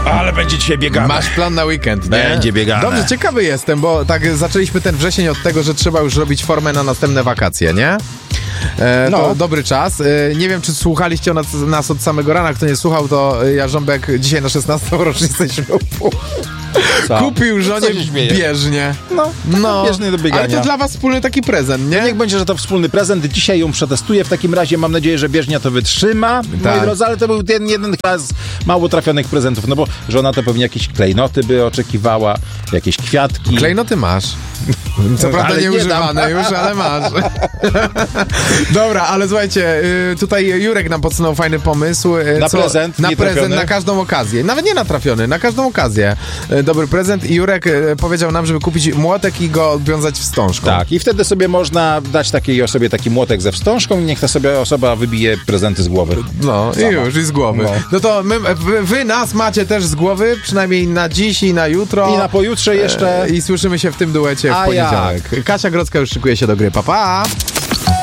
Ale będzie dzisiaj biegane. Masz plan na weekend, nie? Będzie biegane. Dobrze, ciekawy jestem, bo tak zaczęliśmy ten wrzesień od tego, że trzeba już robić formę na następne wakacje, nie? To dobry czas. Nie wiem, czy słuchaliście nas od samego rana. Kto nie słuchał, to Jarząbek dzisiaj na 16. rocznicę ślubu kupił żonie bieżnię. No, bieżnie do biegania. Ale to dla was wspólny taki prezent, nie? Niech będzie, że to wspólny prezent. Dzisiaj ją przetestuję. W takim razie mam nadzieję, że bieżnia to wytrzyma. Tak. Moi drodzy, ale to był jeden z mało trafionych prezentów, no bo żona to pewnie jakieś klejnoty by oczekiwała, jakieś kwiatki. Klejnoty masz. Co prawda Ale nieużywane już, ale masz. Dobra, ale słuchajcie, tutaj Jurek nam podsunął fajny pomysł. Na prezent, na nietrafiony. prezent, na każdą okazję. Nawet nie natrafiony, na każdą okazję. Dobry prezent i Jurek powiedział nam, żeby kupić młotek i go odwiązać wstążką. Tak, i wtedy sobie można dać takiej osobie taki młotek ze wstążką i niech ta sobie osoba wybije prezenty z głowy. No i już, i z głowy. No to wy nas macie też z głowy, przynajmniej na dziś i na jutro. I na pojutrze jeszcze. I słyszymy się w tym duecie w poniedziałek. Kasia Grodzka już szykuje się do gry. Pa, pa!